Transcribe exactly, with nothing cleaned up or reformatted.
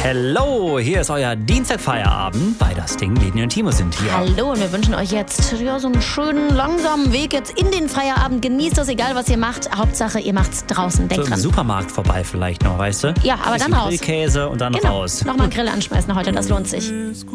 Hello, hier ist euer Dienstagfeierabend bei Das Ding. Leni und Timo sind hier. Hallo, und wir wünschen euch jetzt ja, so einen schönen, langsamen Weg jetzt in den Feierabend. Genießt das, egal was ihr macht. Hauptsache, ihr macht's draußen. Denkt So im dran. Supermarkt vorbei vielleicht noch, weißt du? Ja, aber dann raus. Käse und dann Genau. raus. Nochmal Grill anschmeißen heute, das lohnt sich.